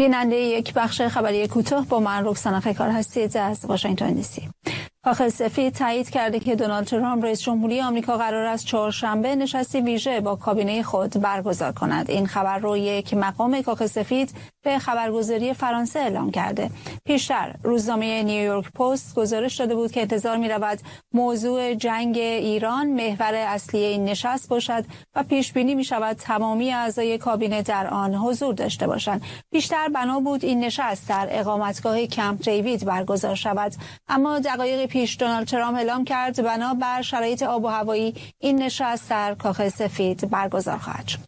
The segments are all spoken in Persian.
بیننده یک بخش خبری کوتاه با من رکسانا فکار هستید از واشنگتن دی سی. کاخ سفید تایید کرده که دونالد ترامپ رئیس جمهوری آمریکا قرار است چهارشنبه نشستی ویژه با کابینه خود برگزار کند. این خبر رو یک مقام کاخ سفید به خبرگزاری فرانسه اعلام کرده. پیشتر روزنامه نیویورک پست گزارش داده بود که انتظار می‌رود موضوع جنگ ایران محور اصلی این نشست باشد و پیش بینی می‌شود تمامی اعضای کابینه در آن حضور داشته باشند. بیشتر بنا بود این نشست در اقامتگاه کمپ دیوید برگزار شود، اما دقایق پیش دونالد ترامپ اعلام کرد بنا بر شرایط آب و هوایی این نشست در کاخ سفید برگزار خواهد شد.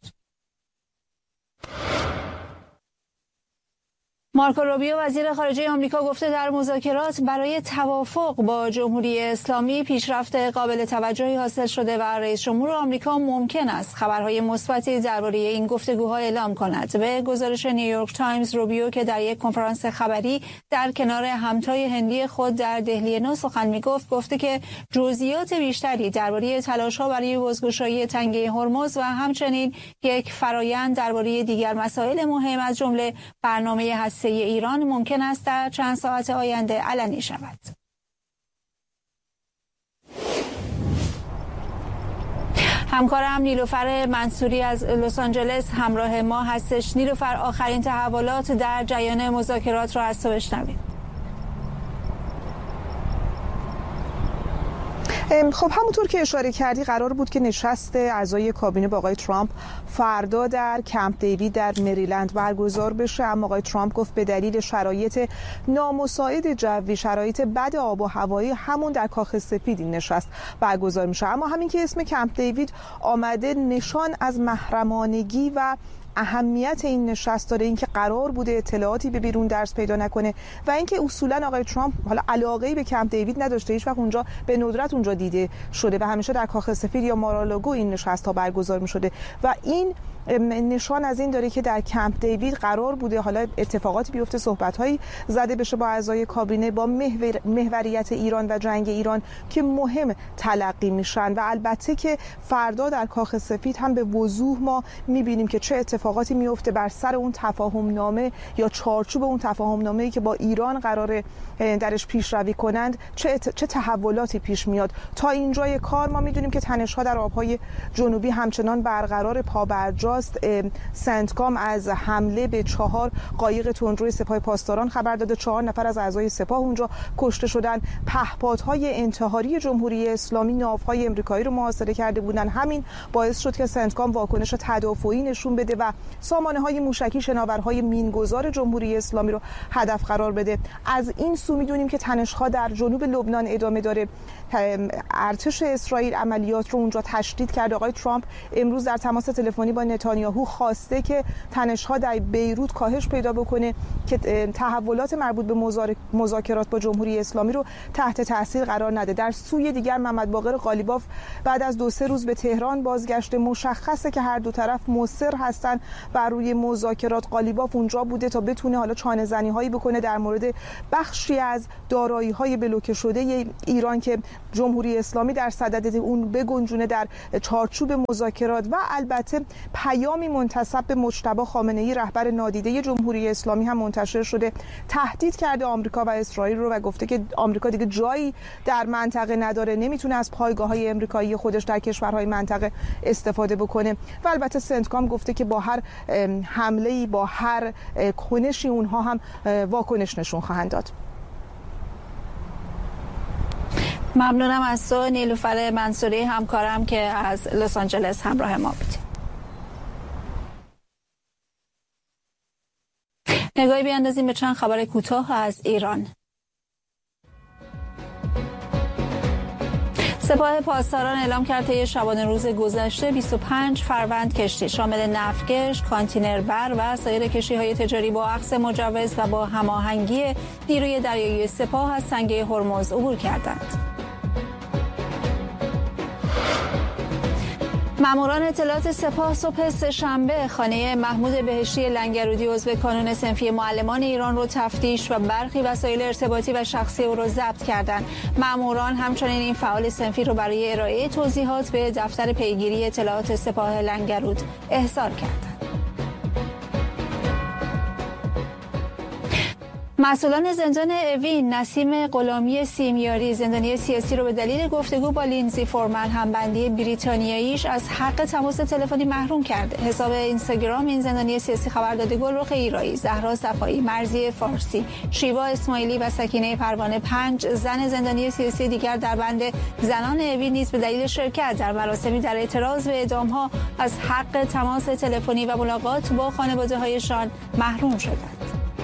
مارکو روبیو وزیر خارجه آمریکا گفته در مذاکرات برای توافق با جمهوری اسلامی پیشرفت قابل توجهی حاصل شده و رئیس جمهور آمریکا ممکن است خبرهای مثبتی درباره این گفتگوها اعلام کند. به گزارش نیویورک تایمز، روبیو که در یک کنفرانس خبری در کنار همتای هندی خود در دهلی نو سخن میگفت، گفته که جزئیات بیشتری درباره تلاش‌ها برای بازگشایی تنگه هرمز و همچنین یک فرایند درباره دیگر مسائل مهم از جمله برنامه هسته ایران ممکن است در چند ساعت آینده علنی شود. همکارم نیلوفر منصوری از لس آنجلس همراه ما هستش. نیلوفر، آخرین تحولات در جریان مذاکرات را از تو بشنویم. خب همونطور که اشاره کردی قرار بود که نشست اعضای کابینه با آقای ترامپ فردا در کمپ دیوید در مریلند برگزار بشه، اما آقای ترامپ گفت به دلیل شرایط نامساعد جوی، شرایط بد آب و هوایی، همون در کاخ سفید این نشست برگزار میشه. اما همین که اسم کمپ دیوید آمده نشان از محرمانگی و اهمیت این نشست داره، اینکه قرار بوده اطلاعاتی به بیرون درس پیدا نکنه و اینکه اصولا آقای ترامپ حالا علاقه‌ای به کمپ دیوید نداشته، هیچ وقت اونجا به ندرت اونجا دیده شده و همیشه در کاخ سفید یا مارالاگو این نشست ها برگزار می‌شده و این نشان از این داره که در کمپ دیوید قرار بوده حالا اتفاقاتی بیفته، صحبت‌هایی زده بشه با اعضای کابینه با محوریت ایران و جنگ ایران که مهم تلقی میشن و البته که فردا در کاخ سفید هم به وضوح ما می‌بینیم که چه اتفاقاتی میفته بر سر اون تفاهم نامه یا چارچوب اون تفاهم نامه‌ای که با ایران قراره درش پیشروی کنند، چه تحولاتی پیش میاد. تا اینجای کار ما می‌دونیم که تنش‌ها در آب‌های جنوبی همچنان برقرار، پابرجا. سنتکام از حمله به 4 قایق تندروی سپاه پاسداران خبر داده، 4 نفر از اعضای سپاه اونجا کشته شدن. پهپادهای انتحاری جمهوری اسلامی ناوهای امریکایی رو محاصره کرده بودن، همین باعث شد که سنتکام واکنش تدافعی نشون بده و سامانه‌های موشکی شناورهای مینگذار جمهوری اسلامی رو هدف قرار بده. از این سو می‌دونیم که تنش‌ها در جنوب لبنان ادامه داره. ارتش اسرائیل عملیات رو اونجا تشدید کرده. آقای ترامپ امروز در تماس تلفنی با نتانیاهو خواسته که تنش‌ها در بیروت کاهش پیدا بکنه که تحولات مربوط به مذاکرات با جمهوری اسلامی رو تحت تاثیر قرار نده. در سوی دیگر محمد باقر قالیباف بعد از 2-3 روز به تهران بازگشته. مشخصه که هر دو طرف مصر هستن بر روی مذاکرات. قالیباف اونجا بوده تا بتونه حالا چانه‌زنی‌هایی بکنه در مورد بخشی از دارایی‌های بلوکه شده ایران که جمهوری اسلامی در صدد اون بگنجونه در چارچوب مذاکرات و البته پیامی منتسب به مجتبی خامنه‌ای رهبر نادیده جمهوری اسلامی هم منتشر شده. تهدید کرده آمریکا و اسرائیل رو و گفته که آمریکا دیگه جایی در منطقه نداره، نمیتونه از پایگاه‌های آمریکایی خودش در کشورهای منطقه استفاده بکنه و البته سنتکام گفته که با هر حمله‌ای، با هر کنشی اونها هم واکنش نشون خواهند داد. ممنونم از تو نیلوفر منصوری همکارم که از لس آنجلس همراه ما بودی. نگاهی بیاندازیم به چند خبر کوتاه از ایران. سپاه پاسداران اعلام کرد طی شبانه روز گذشته 25 فروند کشتی شامل نفتکش، کانتینر بر و سایر کشتی‌های تجاری با اخذ مجوز و با هماهنگی نیروی دریایی سپاه از تنگه هرمز عبور کردند. ماموران اطلاعات سپاه صبح سه‌شنبه خانه محمود بهشتی لنگرودی عضو کانون صنفی معلمان ایران رو تفتیش و برخی وسایل ارتباطی و شخصی او رو ضبط کردند. ماموران همچنین این فعال صنفی رو برای ارائه توضیحات به دفتر پیگیری اطلاعات سپاه لنگرود احضار کردند. مسئولان زندان اوین نسیم غلامی سیمیاری زندانی سیاسی رو به دلیل گفتگو با لینزی فورمن همبندی بریتانیاییش از حق تماس تلفنی محروم کرده. حساب اینستاگرام این زندانی سیاسی خبر داده گلرخ ایرایی، زهرا صفایی، مرضی فارسی، شیوا اسماعیلی و سکینه پروانه 5 زن زندانی سیاسی دیگر در بند زنان اوین نیز به دلیل شرکت در مراسمی در اعتراض به اعدام‌ها از حق تماس تلفنی و ملاقات با خانواده‌هایشان محروم شدند.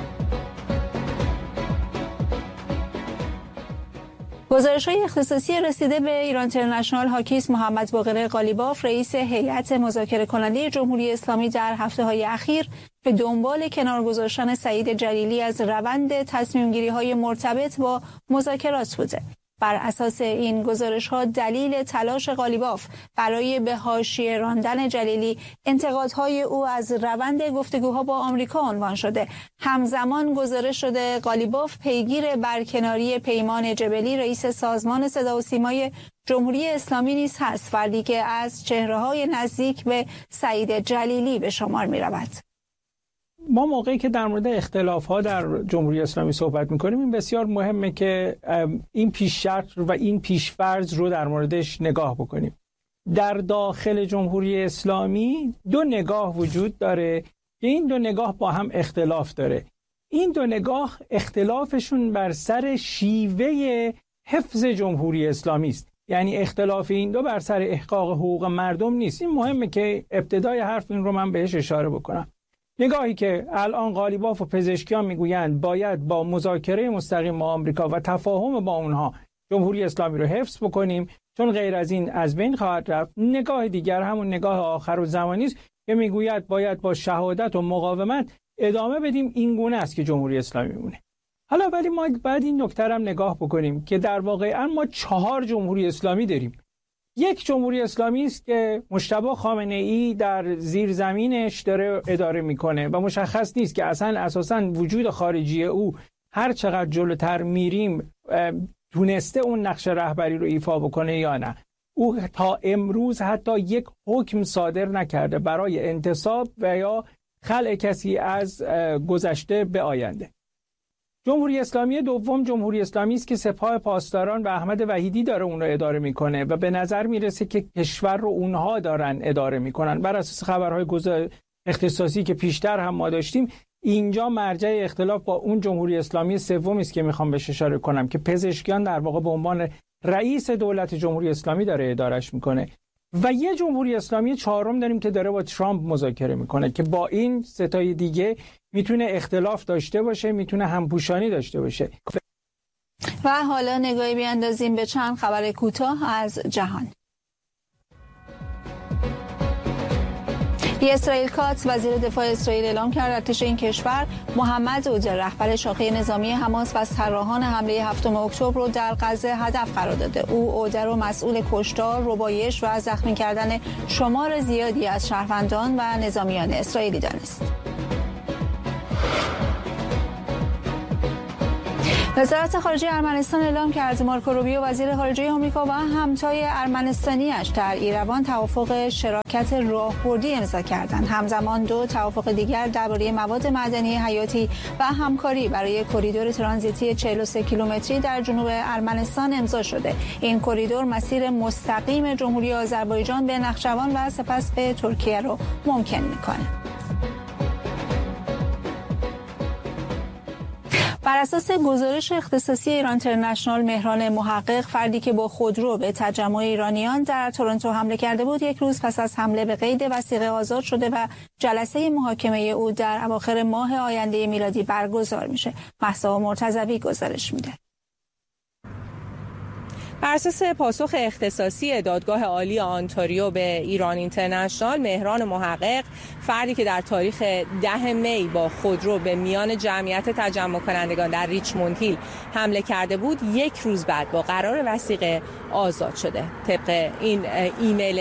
گزارش‌های اختصاصی رسیده به ایران اینترنشنال حاکیست محمد باقر قالیباف رئیس هیئت مذاکره کننده جمهوری اسلامی در هفته‌های اخیر به دنبال کنار گذاشتن سعید جلیلی از روند تصمیم‌گیری‌های مرتبط با مذاکرات بوده. بر اساس این گزارش‌ها دلیل تلاش قالیباف برای به حاشیه راندن جلیلی انتقادهای او از روند گفتگوها با آمریکا عنوان شده. همزمان گزارش شده قالیباف پیگیر برکناری پیمان جبلی رئیس سازمان صدا و سیمای جمهوری اسلامی نیز هست، فردی که از چهره‌های نزدیک به سعید جلیلی به شمار می‌رود. ما موقعی که در مورد اختلاف‌ها در جمهوری اسلامی صحبت می‌کنیم این بسیار مهمه که این پیش شرط و این پیش فرض رو در موردش نگاه بکنیم. در داخل جمهوری اسلامی دو نگاه وجود داره که این دو نگاه با هم اختلاف داره. این دو نگاه اختلافشون بر سر شیوه حفظ جمهوری اسلامی است. یعنی اختلاف این دو بر سر احقاق حقوق مردم نیست. این مهمه که ابتدای حرف این رو من بهش اشاره بکنم. نگاهی که الان قالیباف و پزشکیان میگویند باید با مذاکره مستقیم با آمریکا و تفاهم با اونها جمهوری اسلامی رو حفظ بکنیم چون غیر از این از بین خواهد رفت. نگاه دیگر همون نگاه آخر و زمانی است که میگوید باید با شهادت و مقاومت ادامه بدیم. این گونه است که جمهوری اسلامی میمونه. حالا ولی ما بعد این نکته هم نگاه بکنیم که در واقع ما 4 جمهوری اسلامی داریم. یک جمهوری اسلامی است که مجتبی خامنه‌ای در زیر زمینش داره اداره میکنه و مشخص نیست که اساساً وجود خارجی او هر چقدر جلوتر میریم تونسته اون نقش رهبری رو ایفا بکنه یا نه. او تا امروز حتی یک حکم صادر نکرده برای انتصاب و یا خلع کسی از گذشته به آینده. جمهوری اسلامی دوم جمهوری اسلامی است که سپاه پاسداران و احمد وحیدی داره اون رو اداره میکنه و به نظر میرسه که کشور رو اونها دارن اداره میکنن. بر اساس خبرهای اختصاصی که پیشتر هم ما داشتیم اینجا مرجع اختلاف با اون جمهوری اسلامی سومی است که میخوام بهش اشاره کنم که پزشکیان در واقع به عنوان رئیس دولت جمهوری اسلامی داره ادارش میکنه و یه جمهوری اسلامی چهارم داریم که داره با ترامپ مذاکره میکنه که با این ستای دیگه میتونه اختلاف داشته باشه، میتونه همپوشانی داشته باشه. و حالا نگاهی بیاندازیم به چند خبر کوتاه از جهان. اسرائیل کاتس وزیر دفاع اسرائیل اعلام کرد ارتش این کشور محمد اوده رهبر شاخه نظامی حماس و طراحان حمله 7 اکتبر رو در غزه هدف قرار داده. او اوده رو مسئول کشتار، ربایش و زخمی کردن شمار زیادی از شهروندان و نظامیان اسرائیلی دانست. وزارت خارجه ارمنستان اعلام کرد مارکو روبیو وزیر خارجه آمریکا و همتای ارمنستانی‌اش در ایروان توافق شراکت راهبردی امضا کردند. همزمان 2 توافق دیگر درباره مواد معدنی حیاتی و همکاری برای کریدور ترانزیتی 43 کیلومتری در جنوب ارمنستان امضا شده. این کریدور مسیر مستقیم جمهوری آذربایجان به نخجوان و سپس به ترکیه رو ممکن می‌کنه. بر اساس گزارش اختصاصی ایران اینترنشنال مهران محقق فردی که با خودرو به تجمع ایرانیان در تورنتو حمله کرده بود 1 روز پس از حمله به قید وثیقه آزاد شده و جلسه محاکمه او در اواخر ماه آینده میلادی برگزار میشه. مهسا مرتضوی گزارش میده. بر اساس پاسخ اختصاصی دادگاه عالی آنتاریو به ایران اینترنشنال مهران محقق فردی که در تاریخ 10 می با خودرو به میان جمعیت تجمع کنندگان در ریچموند هیل حمله کرده بود 1 روز بعد با قرار وثیقه آزاد شده. طبق این ایمیل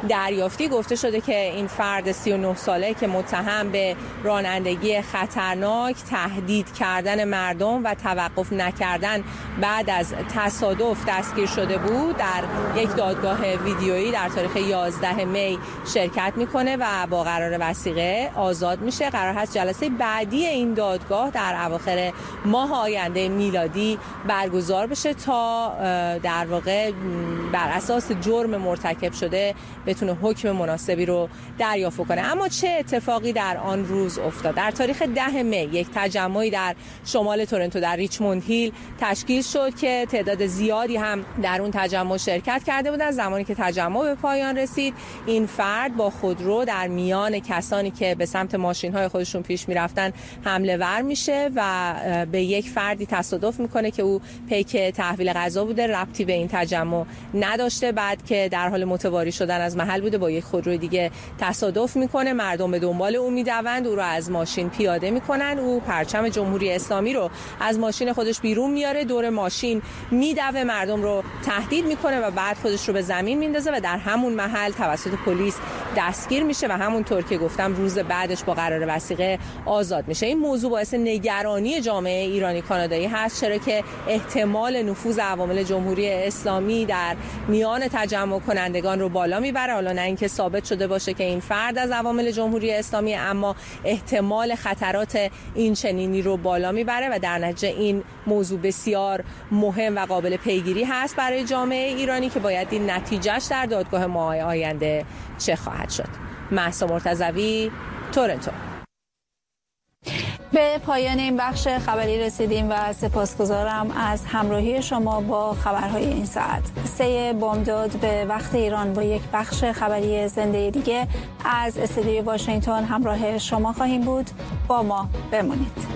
دریافتی گفته شده که این فرد 39 ساله که متهم به رانندگی خطرناک، تهدید کردن مردم و توقف نکردن بعد از تصادف دستگیر شده بود، در یک دادگاه ویدیویی در تاریخ 11 می شرکت میکنه و با قرار وثیقه آزاد میشه. قرار هست جلسه بعدی این دادگاه در اواخر ماه آینده میلادی برگزار بشه تا در واقع بر اساس جرم مرتکب شده بتونه حکم مناسبی رو دریافت کنه. اما چه اتفاقی در آن روز افتاد؟ در تاریخ 10 می یک تجمعی در شمال تورنتو در ریچموند هیل تشکیل شد که تعداد زیادی هم در اون تجمع شرکت کرده بودند. زمانی که تجمع به پایان رسید، این فرد با خودرو در میان کسانی که به سمت ماشین‌های خودشون پیش می‌رفتن حمله ور میشه و به یک فردی تصادف میکنه که او پیک تحویل غذا بوده، ربطی به این تجمع نداشته. بعد که در حال متواری شدن از محل بوده، با یک خودروی دیگه تصادف میکنه. مردم به دنبال او میدوند، او رو از ماشین پیاده میکنن. او پرچم جمهوری اسلامی رو از ماشین خودش بیرون میاره، دور ماشین میدوه، مردم رو تهدید میکنه و بعد خودش رو به زمین میندازه و در همون محل توسط پلیس دستگیر میشه و همونطور که گفتم روز بعدش با قرار وثیقه آزاد میشه. این موضوع باعث نگرانی جامعه ایرانی کانادایی هست، چرا که احتمال نفوذ عوامل جمهوری اسلامی در میان تجمع کنندگان رو بالا میبره. حالا نه اینکه ثابت شده باشه که این فرد از عوامل جمهوری اسلامی، اما احتمال خطرات این چنینی رو بالا میبره و در نتیجه این موضوع بسیار مهم و قابل پیگیری هست برای جامعه ایرانی که باید این نتیجهش در دادگاه ماه آینده چه خواهد شد. مهسا مرتضوی، تورنتو. به پایان این بخش خبری رسیدیم و سپاسگزارم از همراهی شما با خبرهای این ساعت. 3 بامداد به وقت ایران با یک بخش خبری زنده دیگه از استودیوی واشنگتن همراه شما خواهیم بود. با ما بمونید.